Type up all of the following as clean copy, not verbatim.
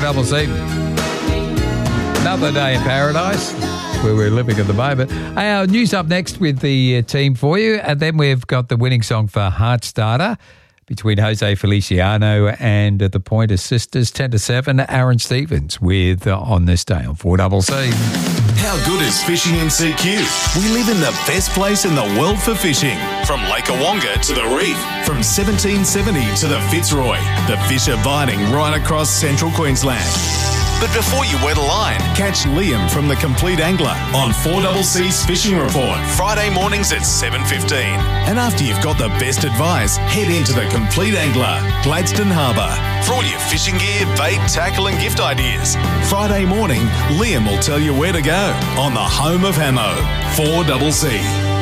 4CC. Another day in paradise, where we're living at the moment. Our news up next with the team for you, and then we've got the winning song for Heartstarter between Jose Feliciano and the Pointer Sisters, 10 to 7. Aaron Stevens with On This Day on 4CC. How good is fishing in CQ? We live in the best place in the world for fishing. From Lake Awonga to the reef, from 1770 to the Fitzroy, the fish are biting right across central Queensland. But before you wet a line, catch Liam from The Complete Angler on 4CC's Fishing Report, Friday mornings at 7:15. And after you've got the best advice, head into The Complete Angler, Gladstone Harbour, for all your fishing gear, bait, tackle and gift ideas. Friday morning, Liam will tell you where to go on the home of Hamo, 4CC.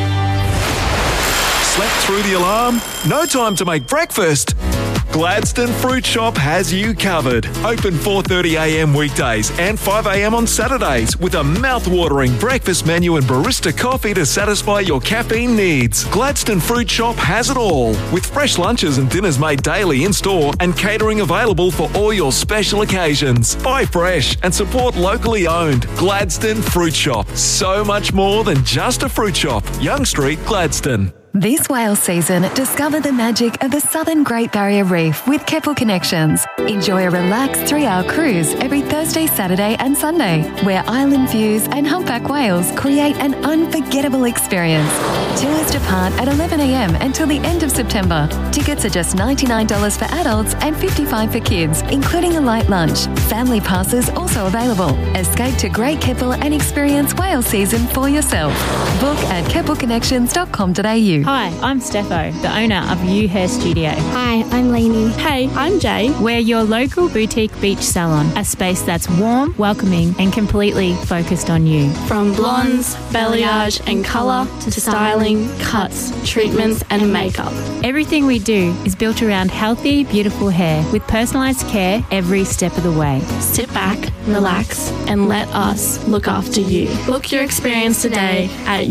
Slept through the alarm? No time to make breakfast? Gladstone Fruit Shop has you covered. Open 4:30am weekdays and 5am on Saturdays with a mouth-watering breakfast menu and barista coffee to satisfy your caffeine needs. Gladstone Fruit Shop has it all, with fresh lunches and dinners made daily in-store and catering available for all your special occasions. Buy fresh and support locally owned. Gladstone Fruit Shop. So much more than just a fruit shop. Young Street, Gladstone. This whale season, discover the magic of the Southern Great Barrier Reef with Keppel Connections. Enjoy a relaxed 3-hour cruise every Thursday, Saturday and Sunday, where island views and humpback whales create an unforgettable experience. Tours depart at 11am until the end of September. Tickets are just $99 for adults and $55 for kids, including a light lunch. Family passes also available. Escape to Great Keppel and experience whale season for yourself. Book at keppelconnections.com.au. Hi, I'm Steffo, the owner of You Hair Studio. Hi, I'm Lainey. Hey, I'm Jay. We're your local boutique beach salon, a space that's warm, welcoming and completely focused on you. From blondes, balayage and colour to styling, cuts, treatments and makeup. Everything we do is built around healthy, beautiful hair with personalised care every step of the way. Sit back, relax and let us look after you. Book your experience today at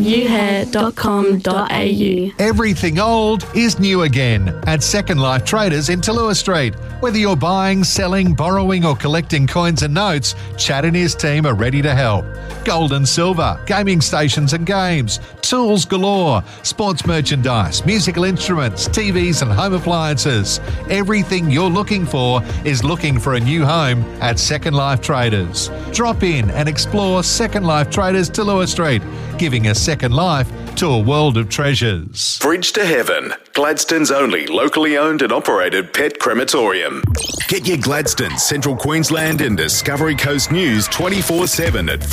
youhair.com.au. Everything old is new again at Second Life Traders in Tallua Street. Whether you're buying, selling, borrowing or collecting coins and notes, Chad and his team are ready to help. Gold and silver, gaming stations and games, tools galore, sports merchandise, musical instruments, TVs and home appliances. Everything you're looking for is looking for a new home at Second Life Traders. Drop in and explore Second Life Traders Tallua Street, giving a second life to a world of treasures. Bridge to Heaven, Gladstone's only locally owned and operated pet crematorium. Get your Gladstone, Central Queensland and Discovery Coast news 24/7 at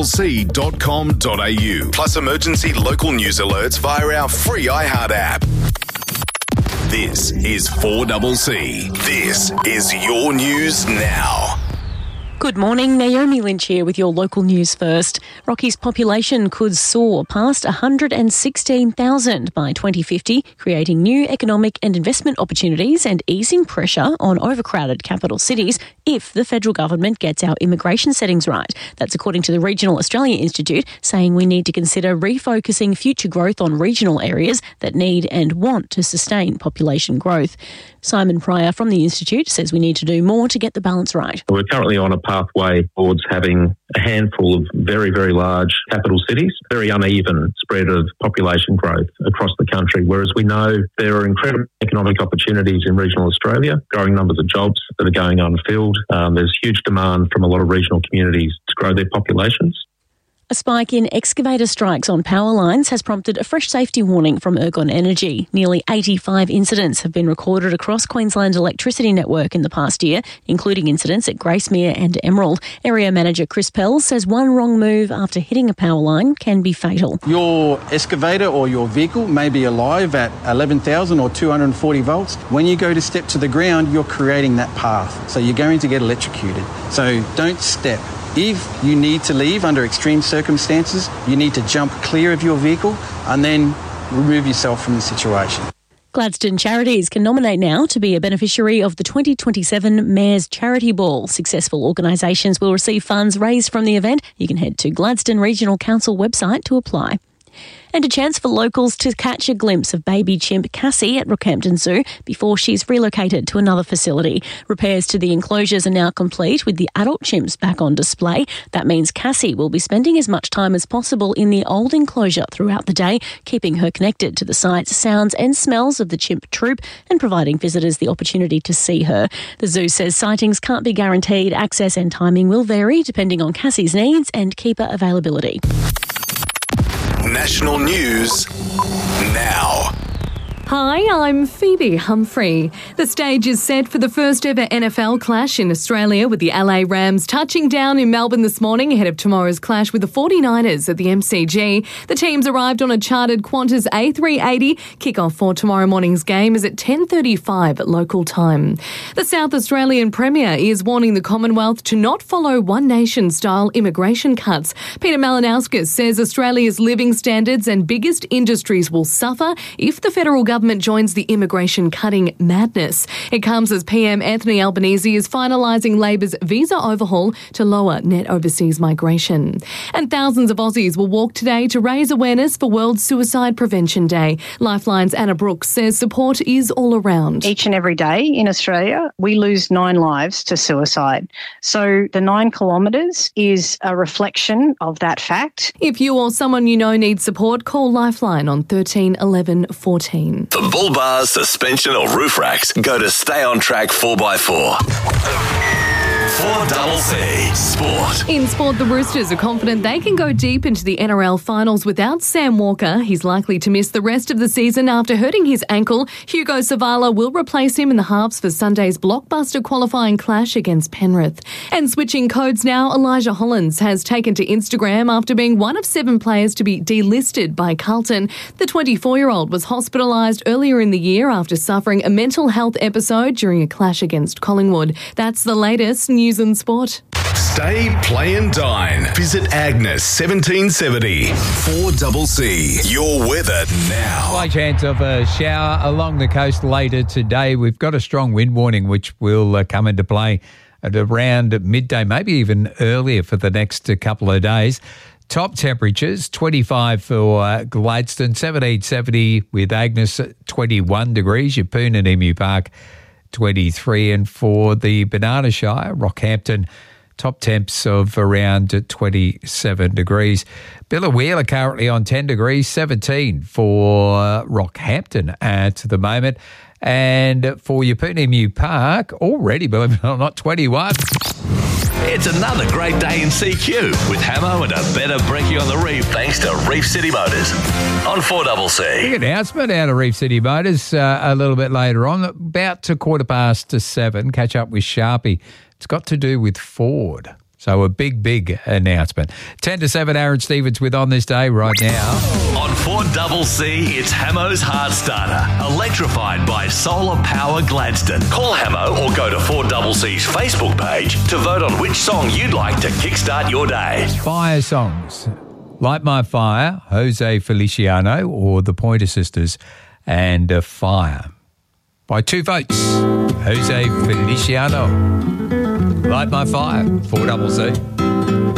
4CC.com.au. Plus emergency local news alerts via our free iHeart app. This is 4CC. This is your news now. Good morning, Naomi Lynch here with your local news first. Rocky's population could soar past 116,000 by 2050, creating new economic and investment opportunities and easing pressure on overcrowded capital cities if the federal government gets our immigration settings right. That's according to the Regional Australia Institute, saying we need to consider refocusing future growth on regional areas that need and want to sustain population growth. Simon Pryor from the Institute says we need to do more to get the balance right. We're currently on a pathway towards having a handful of very, very large capital cities, very uneven spread of population growth across the country, whereas we know there are incredible economic opportunities in regional Australia, growing numbers of jobs that are going unfilled. There's huge demand from a lot of regional communities to grow their populations. A spike in excavator strikes on power lines has prompted a fresh safety warning from Ergon Energy. Nearly 85 incidents have been recorded across Queensland's electricity network in the past year, including incidents at Gracemere and Emerald. Area Manager Chris Pell says one wrong move after hitting a power line can be fatal. Your excavator or your vehicle may be alive at 11,000 or 240 volts. When you go to step to the ground, you're creating that path. So you're going to get electrocuted. So don't step. If you need to leave under extreme circumstances, you need to jump clear of your vehicle and then remove yourself from the situation. Gladstone Charities can nominate now to be a beneficiary of the 2027 Mayor's Charity Ball. Successful organisations will receive funds raised from the event. You can head to Gladstone Regional Council website to apply. And a chance for locals to catch a glimpse of baby chimp Cassie at Rockhampton Zoo before she's relocated to another facility. Repairs to the enclosures are now complete with the adult chimps back on display. That means Cassie will be spending as much time as possible in the old enclosure throughout the day, keeping her connected to the sights, sounds and smells of the chimp troop and providing visitors the opportunity to see her. The zoo says sightings can't be guaranteed. Access and timing will vary depending on Cassie's needs and keeper availability. National news now. Hi, I'm Phoebe Humphrey. The stage is set for the first ever NFL clash in Australia, with the LA Rams touching down in Melbourne this morning ahead of tomorrow's clash with the 49ers at the MCG. The teams arrived on a chartered Qantas A380. Kickoff for tomorrow morning's game is at 10:35 at local time. The South Australian Premier is warning the Commonwealth to not follow One Nation-style immigration cuts. Peter Malinauskas says Australia's living standards and biggest industries will suffer if the federal government joins the immigration cutting madness. It comes as PM Anthony Albanese is finalising Labor's visa overhaul to lower net overseas migration. And thousands of Aussies will walk today to raise awareness for World Suicide Prevention Day. Lifeline's Anna Brooks says support is all around. Each and every day in Australia, we lose 9 lives to suicide. So the 9 kilometres is a reflection of that fact. If you or someone you know needs support, call Lifeline on 13 11 14. For bull bars, suspension or roof racks, go to Stay On Track 4x4. 4CC Sport. In sport, the Roosters are confident they can go deep into the NRL finals without Sam Walker. He's likely to miss the rest of the season after hurting his ankle. Hugo Savala will replace him in the halves for Sunday's blockbuster qualifying clash against Penrith. And switching codes now, Elijah Hollands has taken to Instagram after being one of 7 players to be delisted by Carlton. The 24-year-old was hospitalised earlier in the year after suffering a mental health episode during a clash against Collingwood. That's the latest news and sport. Stay, play and dine. Visit Agnes 1770. 4CC. Your weather now. High chance of a shower along the coast later today. We've got a strong wind warning which will come into play at around midday, maybe even earlier for the next couple of days. Top temperatures, 25 for Gladstone, 1770 with Agnes, 21 degrees. Yeppoon and Emu Park, 23. And for the Banana Shire, Rockhampton, top temps of around 27 degrees. Billa currently on 10 degrees, 17 for Rockhampton at the moment. And for Yeppoon Emu Park, already, believe it or not, 21. It's another great day in CQ with Hamo and a better brekkie on the reef thanks to Reef City Motors on 4CC. Big announcement out of Reef City Motors a little bit later on, about to 7:15. Catch up with Sharpie. It's got to do with Ford. So a big announcement. 10 to 7, Aaron Stevens with On This Day right now. On 4CC, it's Hamo's Heart Starter, electrified by Solar Power Gladstone. Call Hamo or go to 4CC's Facebook page to vote on which song you'd like to kickstart your day. Fire songs. Light My Fire, Jose Feliciano, or the Pointer Sisters, and Fire. By 2 votes, Jose Feliciano. Light My Fire, 4CC.